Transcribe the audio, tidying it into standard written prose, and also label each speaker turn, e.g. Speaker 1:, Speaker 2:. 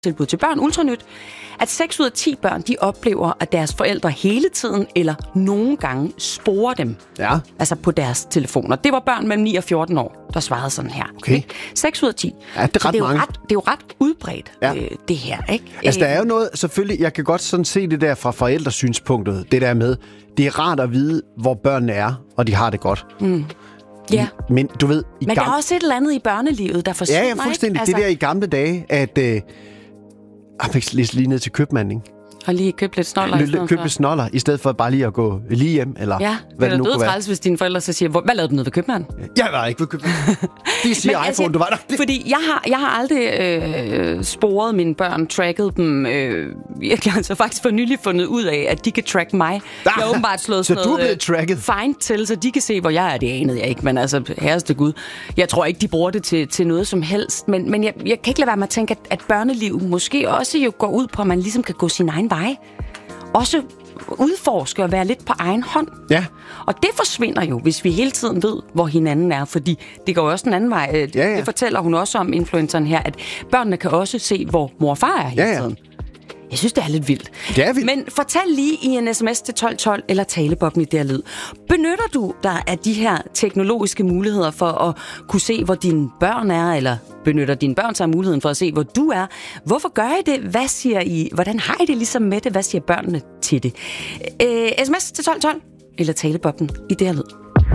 Speaker 1: tilbud til børn, Ultranyt, at 6 ud af 10 børn, de oplever, at deres forældre hele tiden eller nogle gange sporer dem.
Speaker 2: Ja.
Speaker 1: Altså på deres telefoner. Det var børn mellem 9 og 14 år, der svarede sådan her.
Speaker 2: Okay.
Speaker 1: 6 ud af 10.
Speaker 2: Ja, det er ret mange.
Speaker 1: Det er jo ret udbredt, det her, ikke?
Speaker 2: Altså, der er jo noget, selvfølgelig, jeg kan godt sådan se det der fra forældresynspunktet, det der med, det er rart at vide, hvor børnene er, og de har det godt.
Speaker 1: Ja.
Speaker 2: Men du ved...
Speaker 1: Men der er også et eller andet i børnelivet, der forsvinder,
Speaker 2: ja, fuldstændig.
Speaker 1: Altså...
Speaker 2: Det der i gamle dage, at... jeg læste lige ned til købmanden.
Speaker 1: Og lige købe lidt snoller i stedet for.
Speaker 2: Købe lidt snoller, i stedet for bare lige at gå lige hjem, eller hvad det nu kunne være. Ja, det er
Speaker 1: hvis dine forældre så siger, hvad lavede du nede ved købmanden?
Speaker 2: Jeg var ikke ved købmanden. De siger iPhone, altså, du var der.
Speaker 1: Fordi jeg har aldrig sporet mine børn, tracket dem. Jeg har altså faktisk for nylig fundet ud af, at de kan track mig. Jeg har åbenbart slået sådan noget find til, så de kan se, hvor jeg er. Det anede jeg ikke, men altså, herreste Gud. Jeg tror ikke, de bruger det til noget som helst. Men jeg kan ikke lade være med at tænke, at børneliv måske også jo går ud på, at man ligesom kan gå sin egen vej. Også udforske og være lidt på egen hånd.
Speaker 2: Ja.
Speaker 1: Og det forsvinder jo, hvis vi hele tiden ved, hvor hinanden er. Fordi det går jo også den anden vej. Det fortæller hun også om, influenceren her, at børnene kan også se, hvor mor og far er hele tiden. Jeg synes, det er lidt vildt.
Speaker 2: Det er vildt.
Speaker 1: Men fortæl lige i en sms til 1212 eller talebobben i det her lyd. Benytter du dig af de her teknologiske muligheder for at kunne se, hvor dine børn er, eller benytter dine børn sig af muligheden for at se, hvor du er? Hvorfor gør I det? Hvad siger I? Hvordan har I det ligesom med det? Hvad siger børnene til det? Sms til 1212 eller talebobben i det her lyd.